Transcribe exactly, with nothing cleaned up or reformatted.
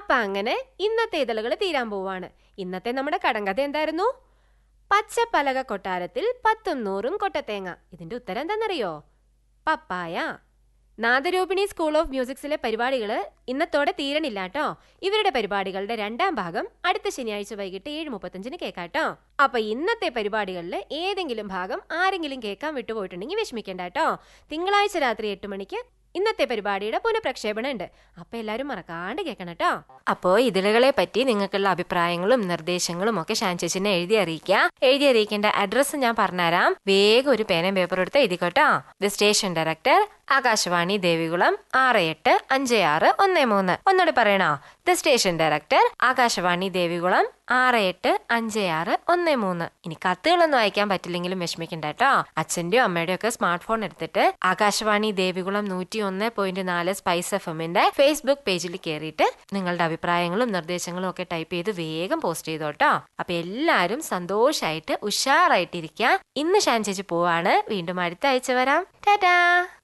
അപ്പൊ അങ്ങനെ ഇന്നത്തെ ഇതളുകൾ തീരാൻ പോവാണ്. ഇന്നത്തെ നമ്മുടെ കടങ്കഥ എന്തായിരുന്നു? പച്ചപ്പലക കൊട്ടാരത്തിൽ പത്തും നൂറും കൊട്ടത്തേങ്ങ. ഇതിന്റെ ഉത്തരം എന്താണെന്നറിയോ? പപ്പായ. നാദരൂപിണി സ്കൂൾ ഓഫ് മ്യൂസിക്സിലെ പരിപാടികൾ ഇന്നത്തോടെ തീരണില്ല കേട്ടോ. ഇവരുടെ പരിപാടികളുടെ രണ്ടാം ഭാഗം അടുത്ത ശനിയാഴ്ച വൈകിട്ട് ഏഴ് മുപ്പത്തഞ്ചിന് കേൾക്കാട്ടോ. അപ്പൊ ഇന്നത്തെ പരിപാടികളിൽ ഏതെങ്കിലും ഭാഗം ആരെങ്കിലും കേൾക്കാൻ വിട്ടുപോയിട്ടുണ്ടെങ്കിൽ വിഷമിക്കണ്ട കേട്ടോ. തിങ്കളാഴ്ച രാത്രി എട്ട് മണിക്ക് ഇന്നത്തെ പരിപാടിയുടെ പുനഃപ്രക്ഷേപണം ഉണ്ട്. അപ്പൊ എല്ലാരും മറക്കാണ്ട് കേൾക്കണം കേട്ടോ. അപ്പോ ഇതിലുകളെ പറ്റി നിങ്ങൾക്കുള്ള അഭിപ്രായങ്ങളും നിർദ്ദേശങ്ങളും ഒക്കെ ഷാൻ ചേച്ചിനെ എഴുതി അറിയിക്കുക. എഴുതി അറിയിക്കേണ്ട അഡ്രസ്സ് ഞാൻ പറഞ്ഞുതരാം. വേഗം ഒരു പേനയും പേപ്പറും എടുത്ത് എഴുതിക്കോട്ടോ. The station director, Akashvani Devikulam, ആറ് എട്ട് അഞ്ച് ആറ് ഒന്ന് മൂന്ന്. ഒന്നുകൂടി പറയണോ? The station director, Akashvani Devikulam, ആറ് എട്ട് അഞ്ച് ആറ് ഒന്ന് മൂന്ന്. ഇനി കത്തുകളൊന്നും അയക്കാൻ പറ്റില്ലെങ്കിലും വിഷമിക്കണ്ട കേട്ടോ. അച്ഛന്റെയോ അമ്മയുടെയോ ഒക്കെ സ്മാർട്ട് ഫോൺ എടുത്തിട്ട് ആകാശവാണി ദേവികുളം നൂറ്റി ഒന്ന് പോയിന്റ് നാല് സ്പൈസ് എഫ് എമ്മിന്റെ ഫേസ്ബുക്ക് പേജിൽ കയറിയിട്ട് നിങ്ങളുടെ അഭിപ്രായങ്ങളും നിർദ്ദേശങ്ങളും ഒക്കെ ടൈപ്പ് ചെയ്ത് വേഗം പോസ്റ്റ് ചെയ്തോട്ടോ. അപ്പൊ എല്ലാരും സന്തോഷായിട്ട് ഉഷാറായിട്ടിരിക്കുക. ഇന്ന് ഷാൻ ചേച്ചി പോവാണ്. വീണ്ടും അടുത്ത ആഴ്ച വരാം. ടാറ്റാ.